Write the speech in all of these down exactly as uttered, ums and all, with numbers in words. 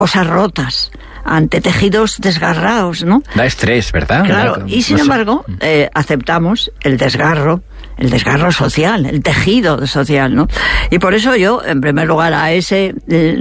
cosas rotas, ante tejidos desgarrados, ¿no? Da estrés, ¿verdad? Claro, da, y sin no embargo, eh, aceptamos el desgarro, el desgarro social, el tejido social, ¿no? Y por eso yo, en primer lugar, a ese,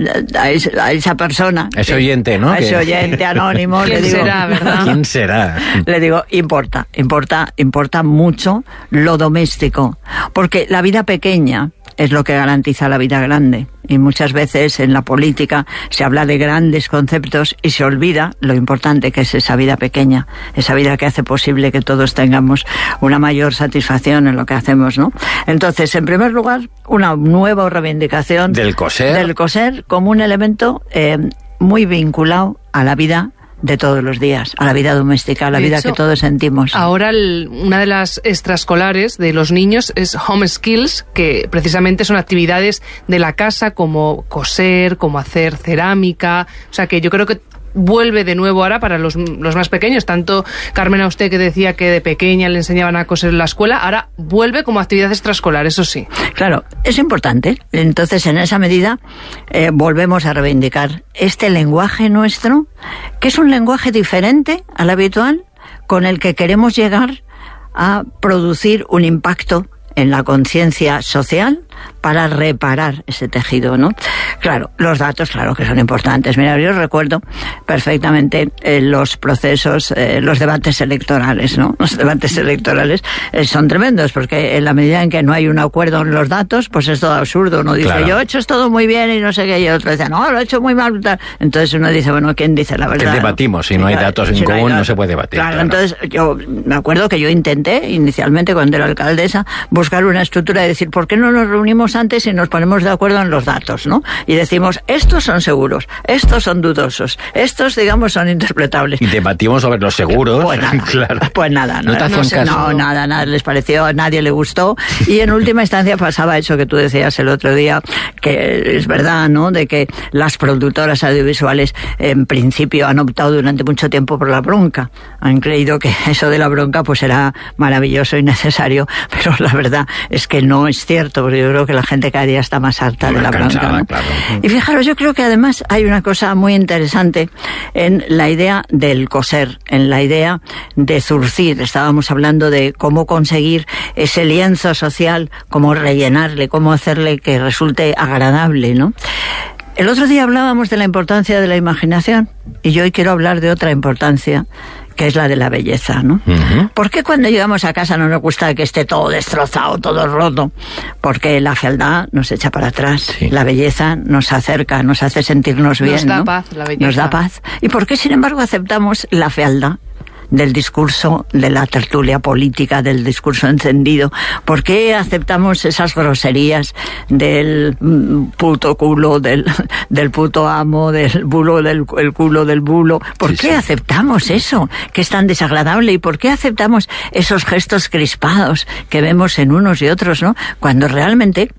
a, ese, a esa persona... Ese oyente, ¿no? A ese que... oyente anónimo, le digo... ¿Quién será, verdad? ¿Quién será? Le digo, importa, importa, importa mucho lo doméstico, porque la vida pequeña es lo que garantiza la vida grande. Y muchas veces en la política se habla de grandes conceptos y se olvida lo importante que es esa vida pequeña, esa vida que hace posible que todos tengamos una mayor satisfacción en lo que hacemos, ¿no? Entonces, en primer lugar, una nueva reivindicación del coser, del coser como un elemento eh, muy vinculado a la vida de todos los días, a la vida doméstica, a la de vida hecho, que todos sentimos. Ahora el, una de las extraescolares de los niños es Home Skills, que precisamente son actividades de la casa como coser, como hacer cerámica, o sea que yo creo que vuelve de nuevo ahora para los, los más pequeños, tanto Carmen, a usted que decía que de pequeña le enseñaban a coser en la escuela, ahora vuelve como actividad extraescolar, eso sí. Claro, es importante. Entonces, en esa medida, eh, volvemos a reivindicar este lenguaje nuestro, que es un lenguaje diferente al habitual, con el que queremos llegar a producir un impacto en la conciencia social para reparar ese tejido, ¿no? Claro, los datos, claro que son importantes. Mira, yo recuerdo perfectamente eh, los procesos, eh, los debates electorales, ¿no? Los debates electorales eh, son tremendos, porque en la medida en que no hay un acuerdo en los datos, pues es todo absurdo. Uno dice, claro, yo he hecho esto muy bien y no sé qué, y otro dice, no, lo he hecho muy mal. Tal. Entonces uno dice, bueno, ¿quién dice la verdad? Que debatimos, si no hay datos en si común, no, no se puede debatir. Claro, claro, entonces yo me acuerdo que yo intenté, inicialmente cuando era alcaldesa, buscar una estructura de decir, ¿por qué no nos reunimos antes y nos ponemos de acuerdo en los datos, ¿no? Y decimos, estos son seguros, estos son dudosos, estos, digamos, son interpretables. Y debatimos sobre los seguros. Pues nada, claro. pues nada, no, no, te no, hacen caso. no, nada, nada les pareció, a nadie le gustó, y en última instancia pasaba eso que tú decías el otro día, que es verdad, ¿no?, de que las productoras audiovisuales en principio han optado durante mucho tiempo por la bronca, han creído que eso de la bronca pues era maravilloso y necesario, pero la verdad es que no es cierto, porque yo creo que la gente cada día está más harta más de la cansada, bronca, ¿no? Claro. Y fijaros, yo creo que además hay una cosa muy interesante en la idea del coser, en la idea de zurcir. Estábamos hablando de cómo conseguir ese lienzo social, cómo rellenarle, cómo hacerle que resulte agradable, ¿no? El otro día hablábamos de la importancia de la imaginación y yo hoy quiero hablar de otra importancia, que es la de la belleza, ¿no? Uh-huh. ¿Por qué cuando llegamos a casa no nos gusta que esté todo destrozado, todo roto? Porque la fealdad nos echa para atrás, sí. La belleza nos acerca, nos hace sentirnos bien, nos da ¿no? paz, la belleza. Nos da paz. ¿Y por qué, sin embargo, aceptamos la fealdad del discurso, de la tertulia política, del discurso encendido? ¿Por qué aceptamos esas groserías del puto culo, del, del puto amo, del bulo, del el culo del bulo? ¿Por sí, qué sí. aceptamos eso, que es tan desagradable? ¿Y por qué aceptamos esos gestos crispados que vemos en unos y otros, ¿no? Cuando realmente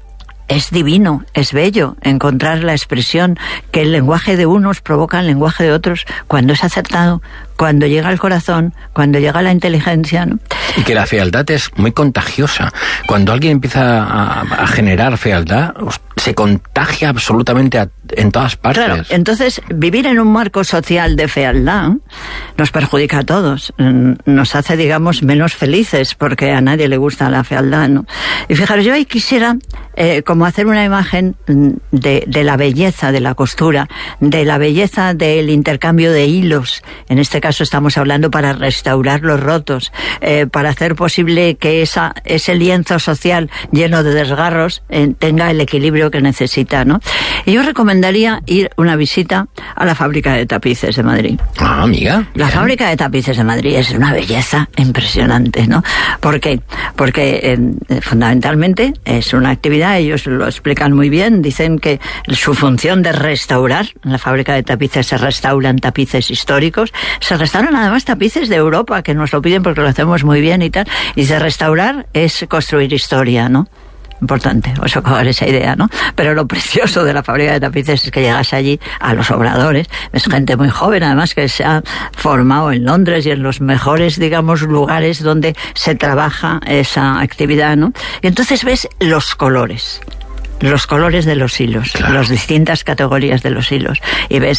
es divino, es bello encontrar la expresión que el lenguaje de unos provoca el lenguaje de otros cuando es acertado, cuando llega al corazón, cuando llega a la inteligencia, ¿no? Y que la fealdad es muy contagiosa. Cuando alguien empieza a, a generar fealdad, se contagia absolutamente a, en todas partes. Claro, entonces vivir en un marco social de fealdad nos perjudica a todos, nos hace, digamos, menos felices, porque a nadie le gusta la fealdad, ¿no? Y fijaros, yo ahí quisiera eh, como hacer una imagen de, de la belleza de la costura, de la belleza del intercambio de hilos. En este caso estamos hablando para restaurar los rotos, eh, para hacer posible que esa, ese lienzo social lleno de desgarros eh, tenga el equilibrio que necesita, ¿no? Y yo recomendaría ir una visita a la fábrica de tapices de Madrid. Ah, amiga. La bien. fábrica de tapices de Madrid es una belleza impresionante, ¿no? ¿Por qué? Porque eh, fundamentalmente es una actividad, ellos lo explican muy bien, dicen que su función de restaurar, en la fábrica de tapices se restauran tapices históricos, se restauran además tapices de Europa, que nos lo piden porque lo hacemos muy bien y tal, y de restaurar es construir historia, ¿no? Importante, os acabar esa idea, ¿no? Pero lo precioso de la fábrica de tapices es que llegas allí a los obradores, es gente muy joven, además, que se ha formado en Londres y en los mejores, digamos, lugares donde se trabaja esa actividad, ¿no? Y entonces ves los colores, los colores de los hilos, claro. Las distintas categorías de los hilos. Y ves